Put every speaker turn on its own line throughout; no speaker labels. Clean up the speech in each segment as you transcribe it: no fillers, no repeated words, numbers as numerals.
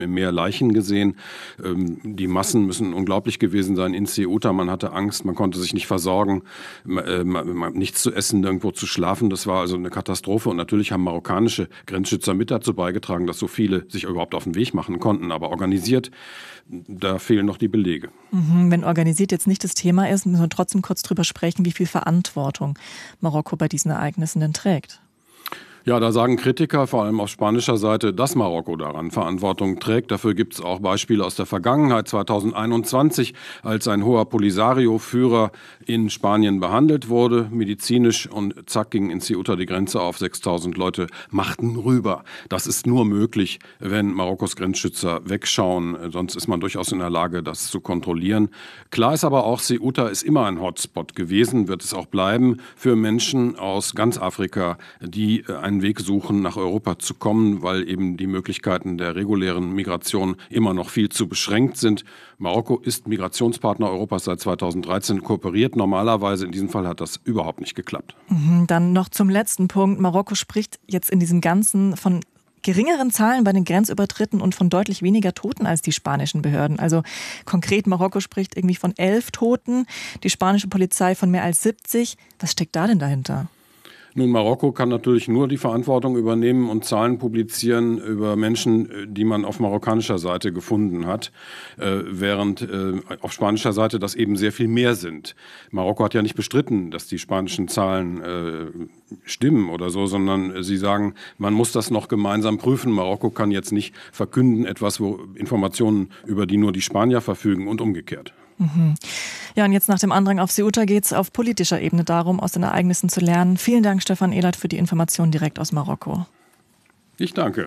mehr Leichen gesehen. Die Massen müssen unglaublich gewesen sein in Ceuta. Man hatte Angst, man konnte sich nicht versorgen, nichts zu essen, irgendwo zu schlafen. Das war also eine Katastrophe. Und natürlich haben marokkanische Grenzschützer mit dazu beigetragen, dass so viele sich überhaupt auf den Weg machen konnten. Aber organisiert, da fehlen noch die Belege.
Wenn organisiert jetzt nicht das Thema ist, müssen wir trotzdem kurz drüber sprechen, wie viel Verantwortung Marokko bei diesen Ereignissen denn trägt.
Ja, da sagen Kritiker, vor allem auf spanischer Seite, dass Marokko daran Verantwortung trägt. Dafür gibt es auch Beispiele aus der Vergangenheit, 2021, als ein hoher Polisario-Führer in Spanien behandelt wurde, medizinisch, und zack, ging in Ceuta die Grenze auf, 6.000 Leute machten rüber. Das ist nur möglich, wenn Marokkos Grenzschützer wegschauen, sonst ist man durchaus in der Lage, das zu kontrollieren. Klar ist aber auch, Ceuta ist immer ein Hotspot gewesen, wird es auch bleiben für Menschen aus ganz Afrika, die einen Weg suchen, nach Europa zu kommen, weil eben die Möglichkeiten der regulären Migration immer noch viel zu beschränkt sind. Marokko ist Migrationspartner Europas seit 2013, kooperiert normalerweise. In diesem Fall hat das überhaupt nicht geklappt.
Dann noch zum letzten Punkt. Marokko spricht jetzt in diesem Ganzen von geringeren Zahlen bei den Grenzübertritten und von deutlich weniger Toten als die spanischen Behörden. Also konkret, Marokko spricht irgendwie von 11 Toten, die spanische Polizei von mehr als 70. Was steckt da denn dahinter?
Nun, Marokko kann natürlich nur die Verantwortung übernehmen und Zahlen publizieren über Menschen, die man auf marokkanischer Seite gefunden hat, während auf spanischer Seite das eben sehr viel mehr sind. Marokko hat ja nicht bestritten, dass die spanischen Zahlen stimmen oder so, sondern sie sagen, man muss das noch gemeinsam prüfen. Marokko kann jetzt nicht verkünden, etwas, wo Informationen, über die nur die Spanier verfügen, und umgekehrt.
Ja, und jetzt nach dem Andrang auf Ceuta geht es auf politischer Ebene darum, aus den Ereignissen zu lernen. Vielen Dank, Stefan Ehlert, für die Informationen direkt aus Marokko.
Ich danke.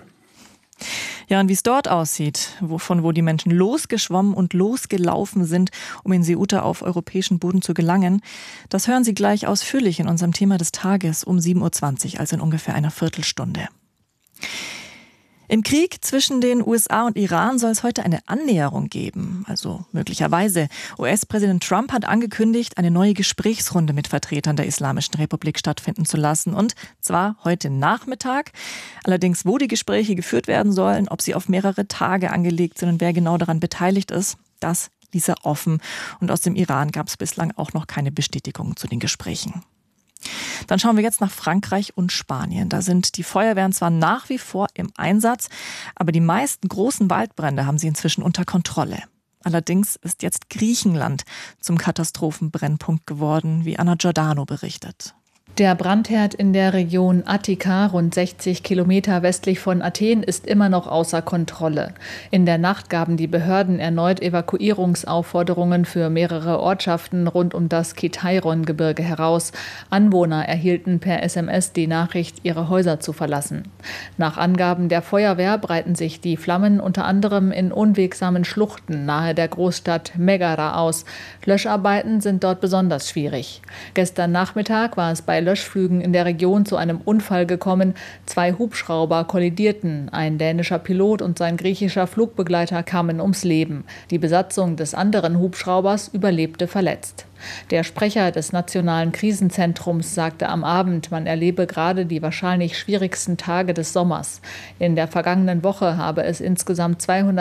Ja, und wie es dort aussieht, von wo die Menschen losgeschwommen und losgelaufen sind, um in Ceuta auf europäischen Boden zu gelangen, das hören Sie gleich ausführlich in unserem Thema des Tages um 7.20 Uhr, also in ungefähr einer Viertelstunde. Im Krieg zwischen den USA und Iran soll es heute eine Annäherung geben, also möglicherweise. US-Präsident Trump hat angekündigt, eine neue Gesprächsrunde mit Vertretern der Islamischen Republik stattfinden zu lassen, und zwar heute Nachmittag. Allerdings, wo die Gespräche geführt werden sollen, ob sie auf mehrere Tage angelegt sind und wer genau daran beteiligt ist, das ließ er offen. Und aus dem Iran gab es bislang auch noch keine Bestätigung zu den Gesprächen. Dann schauen wir jetzt nach Frankreich und Spanien. Da sind die Feuerwehren zwar nach wie vor im Einsatz, aber die meisten großen Waldbrände haben sie inzwischen unter Kontrolle. Allerdings ist jetzt Griechenland zum Katastrophenbrennpunkt geworden, wie Anna Giordano berichtet.
Der Brandherd in der Region Attika, rund 60 Kilometer westlich von Athen, ist immer noch außer Kontrolle. In der Nacht gaben die Behörden erneut Evakuierungsaufforderungen für mehrere Ortschaften rund um das Kitairon-Gebirge heraus. Anwohner erhielten per SMS die Nachricht, ihre Häuser zu verlassen. Nach Angaben der Feuerwehr breiten sich die Flammen unter anderem in unwegsamen Schluchten nahe der Großstadt Megara aus. Löscharbeiten sind dort besonders schwierig. Gestern Nachmittag war es bei Löschflügen in der Region zu einem Unfall gekommen. 2 Hubschrauber kollidierten. Ein dänischer Pilot und sein griechischer Flugbegleiter kamen ums Leben. Die Besatzung des anderen Hubschraubers überlebte verletzt. Der Sprecher des Nationalen Krisenzentrums sagte am Abend, man erlebe gerade die wahrscheinlich schwierigsten Tage des Sommers. In der vergangenen Woche habe es insgesamt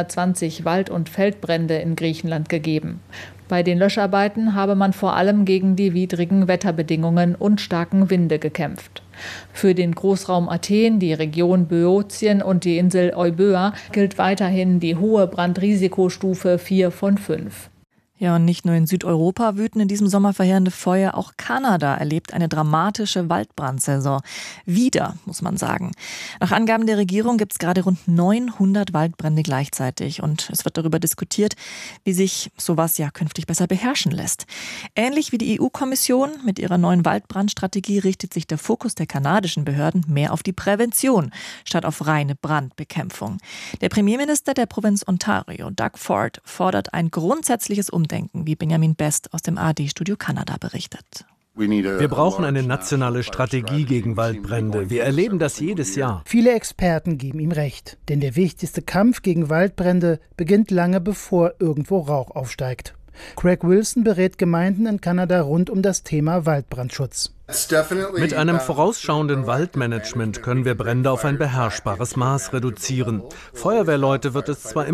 220 Wald- und Feldbrände in Griechenland gegeben. Bei den Löscharbeiten habe man vor allem gegen die widrigen Wetterbedingungen und starken Winde gekämpft. Für den Großraum Athen, die Region Böotien und die Insel Euböa gilt weiterhin die hohe Brandrisikostufe 4 von 5.
Ja, und nicht nur in Südeuropa wüten in diesem Sommer verheerende Feuer, auch Kanada erlebt eine dramatische Waldbrandsaison. Wieder, muss man sagen. Nach Angaben der Regierung gibt es gerade rund 900 Waldbrände gleichzeitig, und es wird darüber diskutiert, wie sich sowas ja künftig besser beherrschen lässt. Ähnlich wie die EU-Kommission mit ihrer neuen Waldbrandstrategie richtet sich der Fokus der kanadischen Behörden mehr auf die Prävention statt auf reine Brandbekämpfung. Der Premierminister der Provinz Ontario, Doug Ford, fordert ein grundsätzliches Umdenken, wie Benjamin Best aus dem ARD-Studio Kanada berichtet.
Wir brauchen eine nationale Strategie gegen Waldbrände. Wir erleben das jedes Jahr.
Viele Experten geben ihm recht, denn der wichtigste Kampf gegen Waldbrände beginnt lange bevor irgendwo Rauch aufsteigt. Craig Wilson berät Gemeinden in Kanada rund um das Thema Waldbrandschutz.
Mit einem vorausschauenden Waldmanagement können wir Brände auf ein beherrschbares Maß reduzieren. Feuerwehrleute wird es zwar